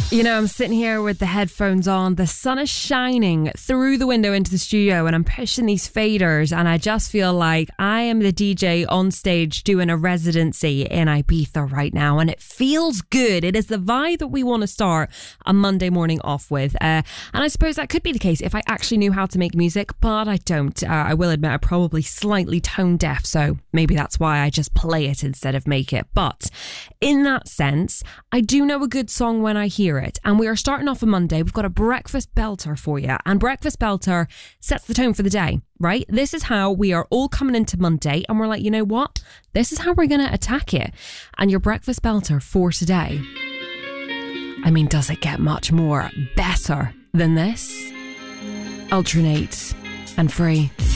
You know, I'm sitting here with the headphones on. The sun is shining through the window into the studio and I'm pushing these faders and I just feel like I am the DJ on stage doing a residency in Ibiza right now, and it feels good. It is the vibe that we want to start a Monday morning off with. And I suppose that could be the case if I actually knew how to make music, but I don't. I will admit I'm probably slightly tone deaf, so maybe that's why I just play it instead of make it. But in that sense, I do know a good song when I hear it. And we are starting off a Monday. We've got a breakfast belter for you. And breakfast belter sets the tone for the day, right? This is how we are all coming into Monday. And we're like, you know what? This is how we're going to attack it. And your breakfast belter for today. I mean, does it get much more better than this? Ultranate and Free.